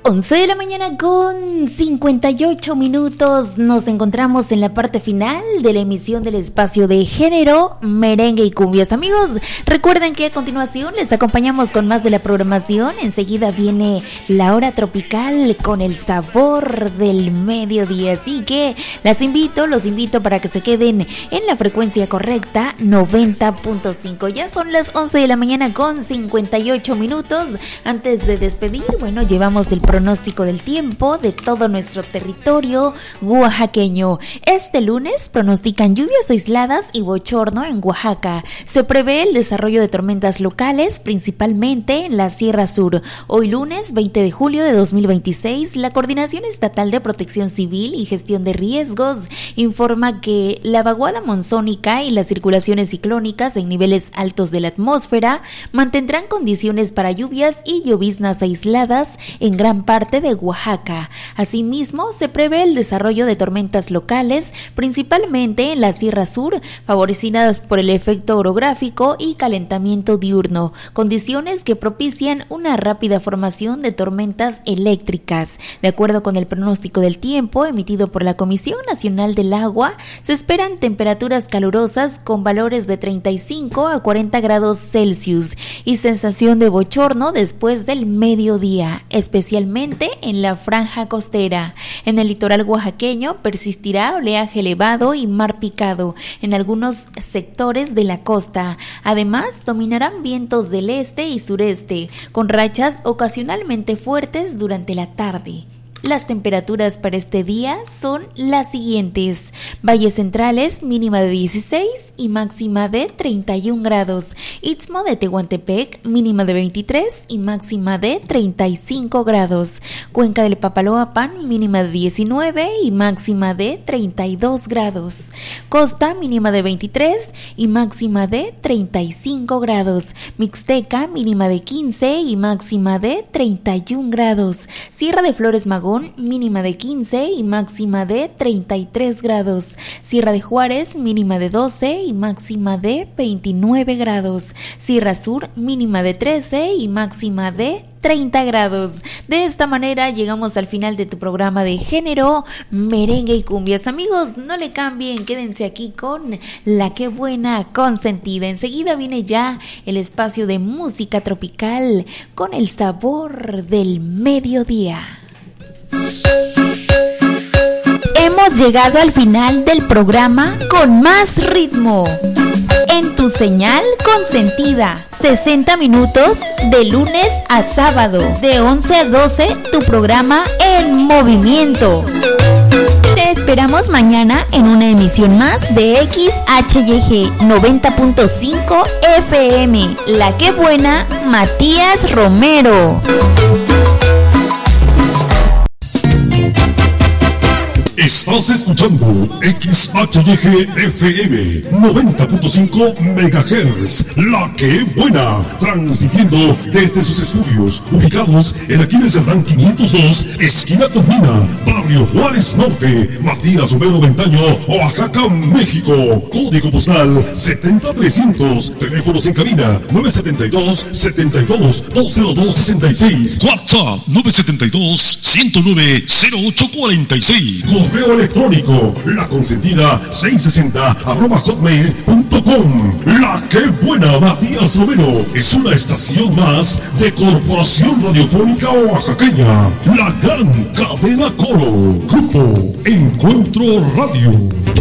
11 de la mañana con 58 minutos. Nos encontramos en la parte final de la emisión del espacio de género, merengue y cumbias. Amigos, recuerden que a continuación les acompañamos con más de la programación. Enseguida viene la hora tropical con el sabor del mediodía. Así que los invito para que se queden en la frecuencia correcta, 90.5. Ya son las 11 de la mañana con 58 minutos. Antes de despedir, llevamos el pronóstico del tiempo de todo nuestro territorio oaxaqueño. Este lunes pronostican lluvias aisladas y bochorno en Oaxaca. Se prevé el desarrollo de tormentas locales, principalmente en la Sierra Sur. Hoy lunes 20 de julio de 2026, la Coordinación Estatal de Protección Civil y Gestión de Riesgos informa que la vaguada monzónica y las circulaciones ciclónicas en niveles altos de la atmósfera mantendrán condiciones para lluvias y lloviznas aisladas en gran parte de Oaxaca. Asimismo, se prevé el desarrollo de tormentas locales, principalmente en la Sierra Sur, favorecidas por el efecto orográfico y calentamiento diurno, condiciones que propician una rápida formación de tormentas eléctricas. De acuerdo con el pronóstico del tiempo emitido por la Comisión Nacional del Agua, se esperan temperaturas calurosas con valores de 35 a 40 grados Celsius y sensación de bochorno después del mediodía, especialmente en la franja costera. En el litoral oaxaqueño persistirá oleaje elevado y mar picado en algunos sectores de la costa. Además, dominarán vientos del este y sureste, con rachas ocasionalmente fuertes durante la tarde. Las temperaturas para este día son las siguientes: Valles Centrales, mínima de 16 y máxima de 31 grados. Istmo de Tehuantepec, mínima de 23 y máxima de 35 grados. Cuenca del Papaloapan, mínima de 19 y máxima de 32 grados. Costa, mínima de 23 y máxima de 35 grados. Mixteca, mínima de 15 y máxima de 31 grados. Sierra de Flores Magón, mínima de 15 y máxima de 33 grados. Sierra de Juárez, mínima de 12 y máxima de 29 grados. Sierra Sur, mínima de 13 y máxima de 30 grados. De esta manera llegamos al final de tu programa de género, merengue y cumbias. Amigos, no le cambien, quédense aquí con La Qué Buena Consentida. Enseguida viene ya el espacio de música tropical con el sabor del mediodía. Hemos llegado al final del programa con más ritmo. En tu señal consentida, 60 minutos de lunes a sábado, de 11 a 12, tu programa En Movimiento. Te esperamos mañana en una emisión más de XHYG 90.5 FM. La Qué Buena, Matías Romero. Estás escuchando XHYG FM 90.5 MHz, La Qué Buena, transmitiendo desde sus estudios ubicados en Aquiles Cerdán 502, esquina Tomina, barrio Juárez Norte, Matías Romero Ventaño, Oaxaca, México. Código postal 70300, teléfonos en cabina 972-72-20266, WhatsApp 972-109-0846. Correo electrónico laconsentida660@hotmail.com. La Qué Buena, Matías Romero, es una estación más de Corporación Radiofónica Oaxaqueña, la gran cadena Coro. Grupo Encuentro Radio.